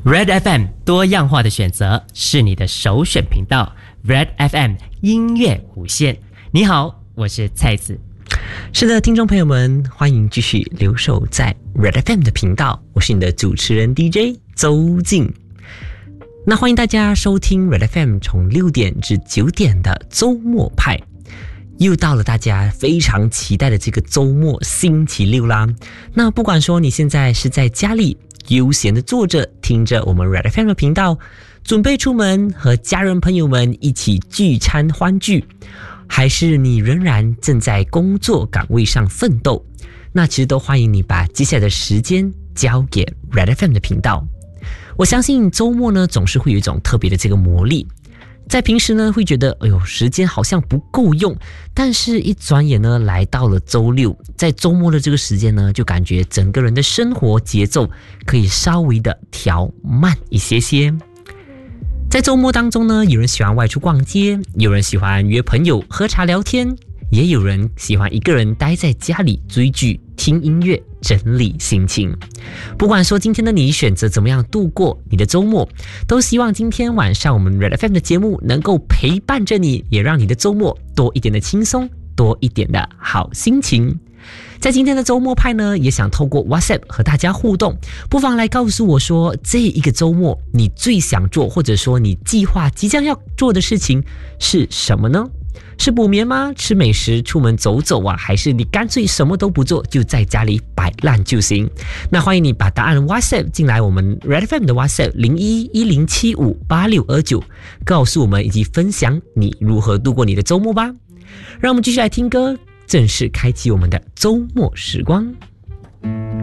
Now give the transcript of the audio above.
Red FM 多样化的选择是你的首选频道 Red FM 音乐无限。你好，我是蔡子。 是的，听众朋友们，欢迎继续留守在 Red FM 的频道，我是你的主持人 DJ 周静。那欢迎大家收听 Red FM 从6点至9点的周末派，又到了大家非常期待的这个周末星期六啦。那不管说你现在是在家里悠闲的坐着听着我们 Red FM 的频道，准备出门和家人朋友们一起聚餐欢聚，还是你仍然正在工作岗位上奋斗，那其实都欢迎你把接下来的时间交给 Red FM 的频道。我相信周末呢总是会有一种特别的这个魔力，在平时呢会觉得时间好像不够用，但是一转眼呢来到了周六，在周末的这个时间呢就感觉整个人的生活节奏可以稍微的调慢一些些。在周末当中呢，有人喜欢外出逛街，有人喜欢约朋友喝茶聊天，也有人喜欢一个人待在家里追剧听音乐整理心情。不管说今天的你选择怎么样度过你的周末，都希望今天晚上我们 Red FM 的节目能够陪伴着你，也让你的周末多一点的轻松，多一点的好心情。在今天的周末派呢，也想透过 WhatsApp 和大家互动，不妨来告诉我说，这一个周末你最想做，或者说你计划即将要做的事情是什么呢？是补眠吗？吃美食？出门走走啊？还是你干脆什么都不做，就在家里摆烂就行？那欢迎你把答案 WhatsApp 进来我们 Red FM 的 WhatsApp 0110758629，告诉我们以及分享你如何度过你的周末吧。让我们继续来听歌，正式开启我们的周末时光。